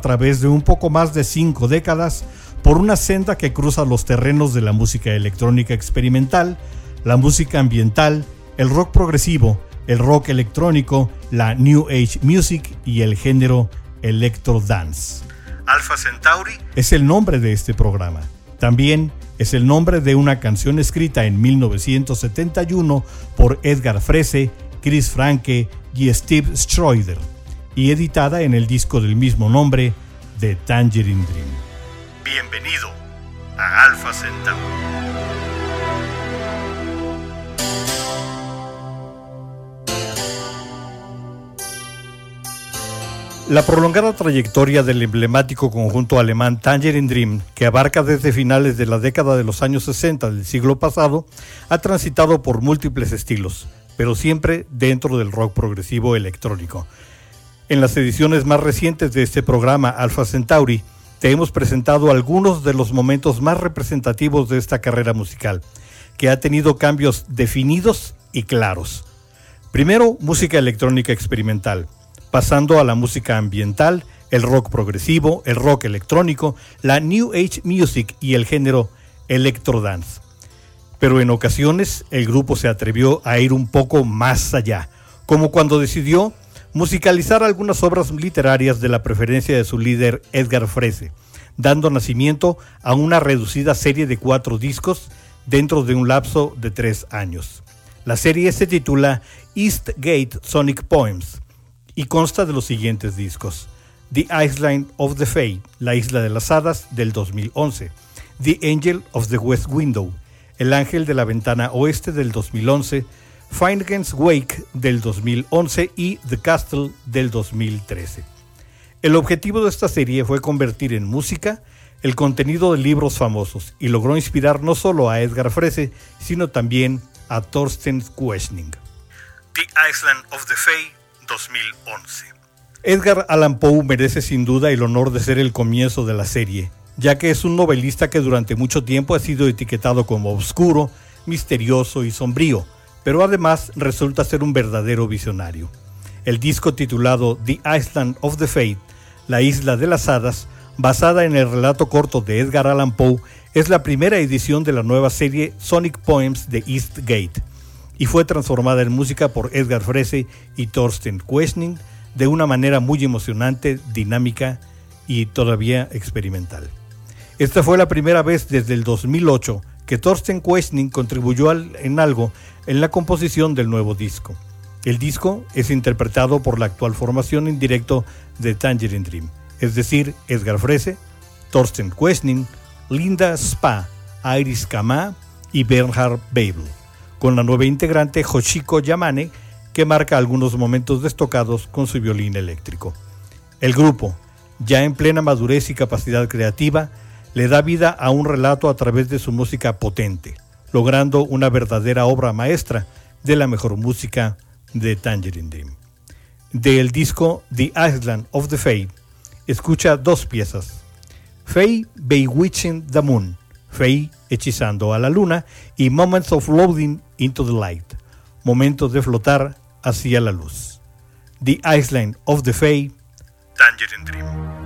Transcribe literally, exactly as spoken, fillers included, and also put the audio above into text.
través de un poco más de cinco décadas por una senda que cruza los terrenos de la música electrónica experimental, la música ambiental, el rock progresivo, el rock electrónico, la New Age Music y el género Electro Dance. Alpha Centauri es el nombre de este programa. También es el nombre de una canción escrita en mil novecientos setenta y uno por Edgar Froese, Chris Franke y Steve Schroeder, y editada en el disco del mismo nombre de Tangerine Dream. Bienvenido a Alpha Centauri. La prolongada trayectoria del emblemático conjunto alemán Tangerine Dream, que abarca desde finales de la década de los años sesenta del siglo pasado, ha transitado por múltiples estilos, pero siempre dentro del rock progresivo electrónico. En las ediciones más recientes de este programa, Alpha Centauri, te hemos presentado algunos de los momentos más representativos de esta carrera musical, que ha tenido cambios definidos y claros. Primero, música electrónica experimental, pasando a la música ambiental, el rock progresivo, el rock electrónico, la New Age Music y el género Electro Dance. Pero en ocasiones el grupo se atrevió a ir un poco más allá, como cuando decidió musicalizar algunas obras literarias de la preferencia de su líder Edgar Froese, dando nacimiento a una reducida serie de cuatro discos dentro de un lapso de tres años. La serie se titula East Gate Sonic Poems y consta de los siguientes discos: The Island of the Fae, La Isla de las Hadas, del dos mil once, The Angel of the West Window, El Ángel de la Ventana Oeste, del dos mil once, Finnegan's Wake, del dos mil once y The Castle, del dos mil trece. El objetivo de esta serie fue convertir en música el contenido de libros famosos y logró inspirar no solo a Edgar Froese, sino también a Thorsten Quaesning. The Island of the Fae, dos mil once. Edgar Allan Poe merece sin duda el honor de ser el comienzo de la serie, ya que es un novelista que durante mucho tiempo ha sido etiquetado como oscuro, misterioso y sombrío, pero además resulta ser un verdadero visionario. El disco titulado The Island of the Fae, La Isla de las Hadas, basada en el relato corto de Edgar Allan Poe, es la primera edición de la nueva serie Sonic Poems de East Gate, y fue transformada en música por Edgar Froese y Thorsten Quaesning de una manera muy emocionante, dinámica y todavía experimental. Esta fue la primera vez desde el dos mil ocho que Thorsten Quaesning contribuyó al, en algo en la composición del nuevo disco. El disco es interpretado por la actual formación en directo de Tangerine Dream, es decir, Edgar Froese, Thorsten Quaesning, Linda Spa, Iris Kama y Bernhard Babel, con la nueva integrante Hoshiko Yamane, que marca algunos momentos destacados con su violín eléctrico. El grupo, ya en plena madurez y capacidad creativa, le da vida a un relato a través de su música potente, logrando una verdadera obra maestra de la mejor música de Tangerine Dream. Del disco The Island of the Fae, escucha dos piezas: Fae Bewitching the Moon, Fae hechizando a la luna, y Moments of Floating into the Light, momentos de flotar hacia la luz. The Island of the Fae, Tangerine Dream.